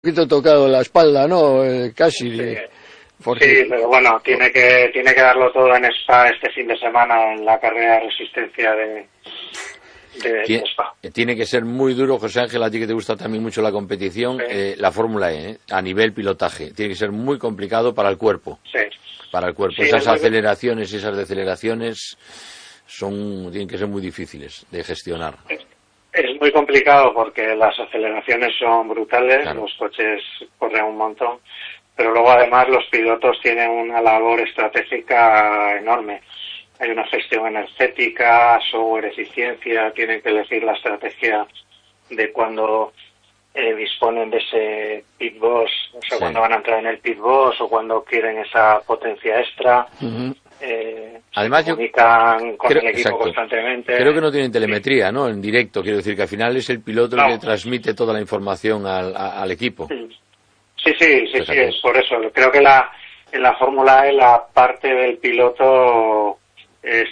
poquito tocado la espalda, ¿no? Casi. Sí. Porque... Sí, pero bueno, tiene que darlo todo en Spa este fin de semana en la carrera de resistencia de Spa. Tiene que ser muy duro, José Ángel, a ti que te gusta también mucho la competición, sí. La Fórmula E, a nivel pilotaje. Tiene que ser muy complicado para el cuerpo. Sí. Para el cuerpo. Sí, esas aceleraciones y esas deceleraciones tienen que ser muy difíciles de gestionar. Es muy complicado porque las aceleraciones son brutales, claro. Los coches corren un montón, pero luego además los pilotos tienen una labor estratégica enorme. Hay una gestión energética, software, eficiencia, tienen que elegir la estrategia de cuando disponen de ese pit boss, o sea, sí. Cuando van a entrar en el pit boss o cuando quieren esa potencia extra. Además, se comunican con el equipo exacto. Constantemente. Creo que no tienen telemetría, ¿no? En directo, quiero decir que al final es el piloto el que transmite toda la información al equipo. Sí, es por eso. Creo que en la Fórmula E la parte del piloto es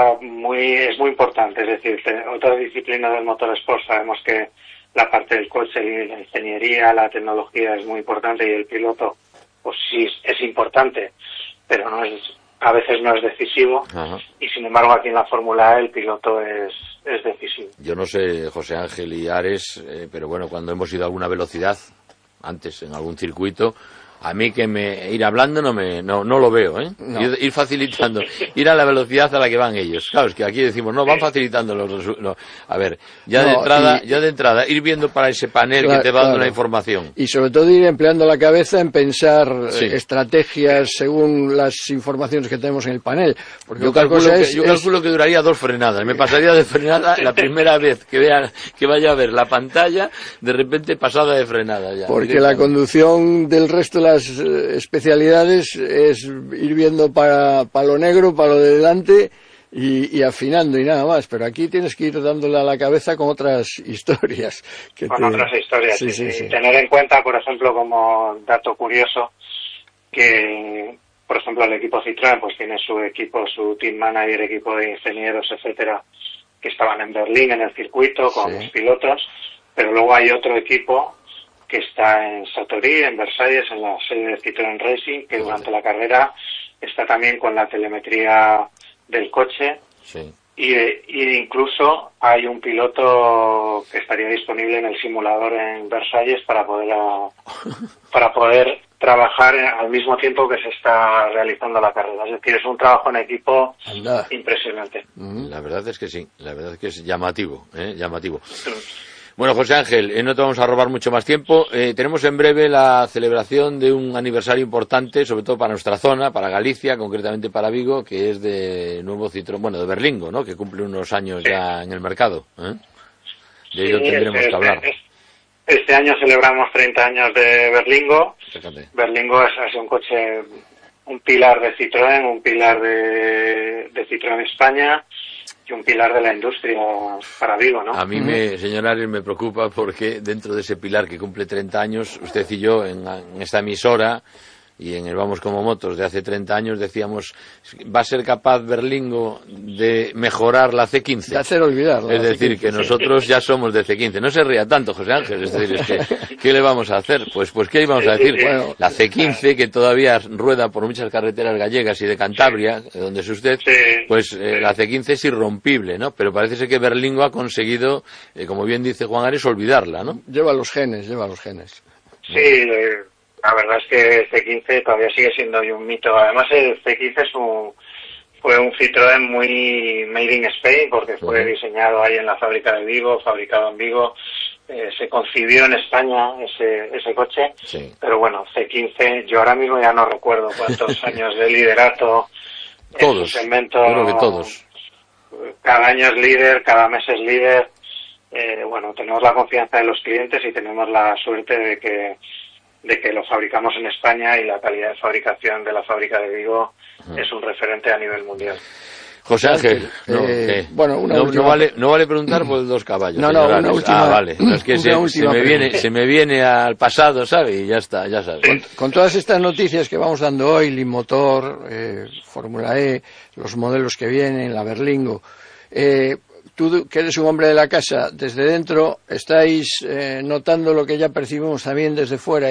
muy importante. Es decir, otras disciplinas del motorsport sabemos que la parte del coche, la ingeniería, la tecnología es muy importante y el piloto, pues sí, es importante, pero a veces no es decisivo. Ajá. Y sin embargo aquí en la Fórmula E el piloto es decisivo. Yo no sé, José Ángel y Ares, pero bueno, cuando hemos ido a alguna velocidad, antes en algún circuito, a mí que ir hablando no lo veo, ¿eh? No. Ir facilitando, ir a la velocidad a la que van ellos. Claro, es que aquí decimos, no, van facilitando los a ver, ya de entrada, ir viendo para ese panel que te va dando la información. Y sobre todo ir empleando la cabeza en pensar estrategias según las informaciones que tenemos en el panel. Porque yo calculo que duraría 2 frenadas. Me pasaría de frenada la primera vez que vaya a ver la pantalla, de repente pasada de frenada ya. Porque la conducción del resto de las especialidades es ir viendo para lo negro, para lo de delante y afinando y nada más, pero aquí tienes que ir dándole a la cabeza con otras historias. Otras historias, sí. Tener en cuenta, por ejemplo, como dato curioso, que por ejemplo el equipo Citroën pues tiene su equipo, su team manager, equipo de ingenieros, etcétera, que estaban en Berlín en el circuito con los pilotos, pero luego hay otro equipo que está en Satorí, en Versalles, en la sede de Citroën Racing, que durante la carrera está también con la telemetría del coche. Sí. Y incluso hay un piloto que estaría disponible en el simulador en Versalles para poder trabajar al mismo tiempo que se está realizando la carrera. Es decir, es un trabajo en equipo impresionante. La verdad es que sí, la verdad es que es llamativo, llamativo. Bueno, José Ángel, no te vamos a robar mucho más tiempo. Tenemos en breve la celebración de un aniversario importante, sobre todo para nuestra zona, para Galicia, concretamente para Vigo, que es de nuevo Citroën, de Berlingo, ¿no? Que cumple unos años ya en el mercado. De ello tendremos que hablar. Este año celebramos 30 años de Berlingo. Fíjate. Berlingo es un coche, un pilar de Citroën, un pilar de Citroën España. Y un pilar de la industria para Vigo, ¿no? A mí, señor Ares, me preocupa porque dentro de ese pilar que cumple 30 años, usted y yo en esta emisora y en el Vamos como Motos de hace 30 años decíamos, ¿va a ser capaz Berlingo de mejorar la C15? De hacer olvidar. Es decir, que nosotros ya somos de C15. No se ría tanto, José Ángel. Es decir, ¿qué le vamos a hacer? Pues ¿qué íbamos a decir? Bueno, la C15, que todavía rueda por muchas carreteras gallegas y de Cantabria, donde es usted, pues la C15 es irrompible, ¿no? Pero parece ser que Berlingo ha conseguido, como bien dice Juan Ares, olvidarla, ¿no? Lleva los genes. Sí, la verdad es que C15 todavía sigue siendo un mito. Además, el C15 fue un Citroën muy made in Spain, porque fue diseñado ahí en la fábrica de Vigo, fabricado en Vigo. Se concibió en España ese coche. Sí. Pero bueno, C15, yo ahora mismo ya no recuerdo cuántos años de liderato. Todos, creo que todos. Cada año es líder, cada mes es líder. Tenemos la confianza de los clientes y tenemos la suerte de que lo fabricamos en España y la calidad de fabricación de la fábrica de Vigo es un referente a nivel mundial. José Ángel, no vale preguntar por los caballos. Una última. Vale. No, es que se me viene al pasado, ¿sabe? Y ya está, ya sabes. Con todas estas noticias que vamos dando hoy, Limotor, Fórmula E, los modelos que vienen, la Berlingo, tú, que eres un hombre de la casa, desde dentro, estáis notando lo que ya percibimos también desde fuera.